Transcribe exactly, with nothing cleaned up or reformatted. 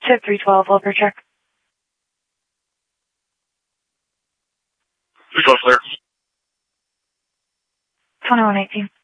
Tip three twelve, Wilbur check. three twelve clear. twenty-one eighteen.